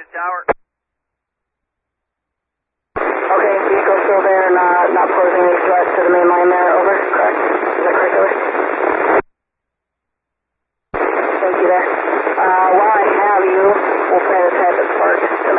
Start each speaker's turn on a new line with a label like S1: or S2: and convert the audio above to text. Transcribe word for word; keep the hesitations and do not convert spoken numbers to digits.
S1: the tower.
S2: Okay, vehicle still there, not, not posing any threat to the main line there, over, correct? Is that correct, over? Thank you there. Uh, while I have you, we'll plan a type of park to